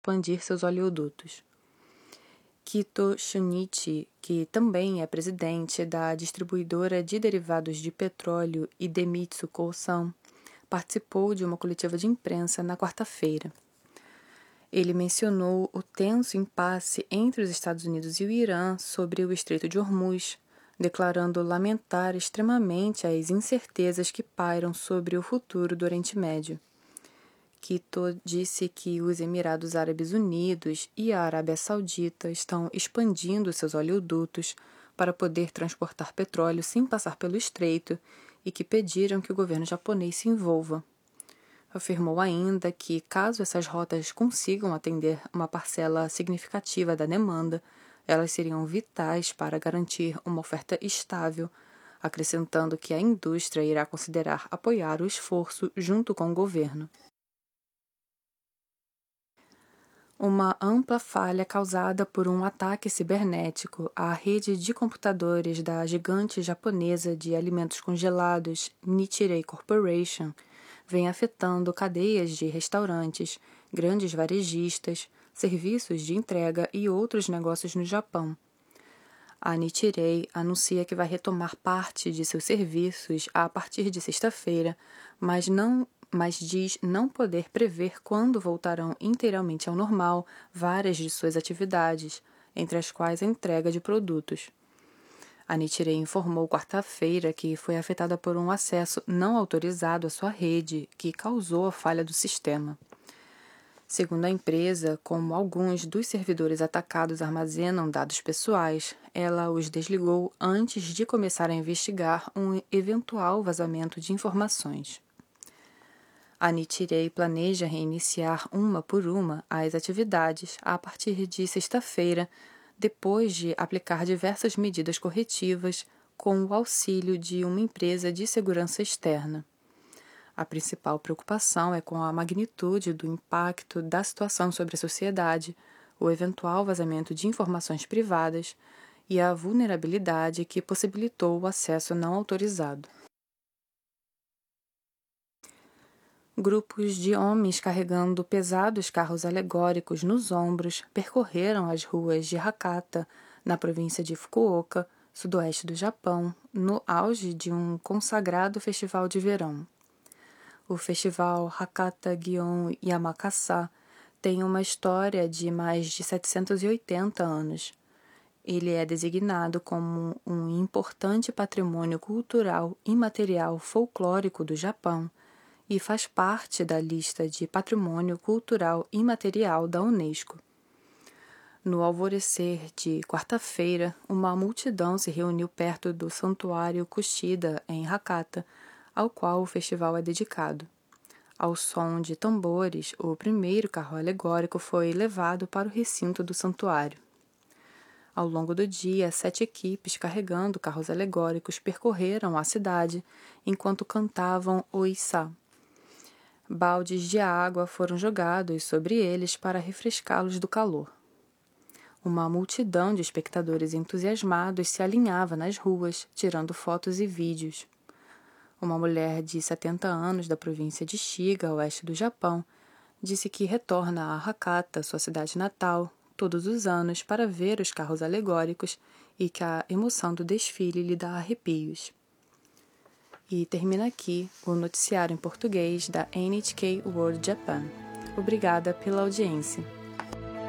expandir seus oleodutos. Kito Shunichi, que também é presidente da distribuidora de derivados de petróleo Idemitsu Kosan, participou de uma coletiva de imprensa na quarta-feira. Ele mencionou o tenso impasse entre os Estados Unidos e o Irã sobre o Estreito de Hormuz, declarando lamentar extremamente as incertezas que pairam sobre o futuro do Oriente Médio. Kito disse que os Emirados Árabes Unidos e a Arábia Saudita estão expandindo seus oleodutos para poder transportar petróleo sem passar pelo estreito e que pediram que o governo japonês se envolva. Afirmou ainda que, caso essas rotas consigam atender uma parcela significativa da demanda, elas seriam vitais para garantir uma oferta estável, acrescentando que a indústria irá considerar apoiar o esforço junto com o governo. Uma ampla falha causada por um ataque cibernético à rede de computadores da gigante japonesa de alimentos congelados Nichirei Corporation vem afetando cadeias de restaurantes, grandes varejistas, serviços de entrega e outros negócios no Japão. A Nichirei anuncia que vai retomar parte de seus serviços a partir de sexta-feira, mas diz não poder prever quando voltarão inteiramente ao normal várias de suas atividades, entre as quais a entrega de produtos. A Nichirei informou quarta-feira que foi afetada por um acesso não autorizado à sua rede, que causou a falha do sistema. Segundo a empresa, como alguns dos servidores atacados armazenam dados pessoais, ela os desligou antes de começar a investigar um eventual vazamento de informações. A Nichirei planeja reiniciar uma por uma as atividades a partir de sexta-feira, depois de aplicar diversas medidas corretivas com o auxílio de uma empresa de segurança externa. A principal preocupação é com a magnitude do impacto da situação sobre a sociedade, o eventual vazamento de informações privadas e a vulnerabilidade que possibilitou o acesso não autorizado. Grupos de homens carregando pesados carros alegóricos nos ombros percorreram as ruas de Hakata, na província de Fukuoka, sudoeste do Japão, no auge de um consagrado festival de verão. O festival Hakata Gion Yamakasa tem uma história de mais de 780 anos. Ele é designado como um importante patrimônio cultural imaterial folclórico do Japão e faz parte da lista de Patrimônio Cultural Imaterial da Unesco. No alvorecer de quarta-feira, uma multidão se reuniu perto do Santuário Kushida, em Hakata, ao qual o festival é dedicado. Ao som de tambores, o primeiro carro alegórico foi levado para o recinto do santuário. Ao longo do dia, 7 equipes carregando carros alegóricos percorreram a cidade enquanto cantavam o Issa. Baldes de água foram jogados sobre eles para refrescá-los do calor. Uma multidão de espectadores entusiasmados se alinhava nas ruas, tirando fotos e vídeos. Uma mulher de 70 anos da província de Shiga, oeste do Japão, disse que retorna a Hakata, sua cidade natal, todos os anos para ver os carros alegóricos e que a emoção do desfile lhe dá arrepios. E termina aqui o noticiário em português da NHK World Japan. Obrigada pela audiência.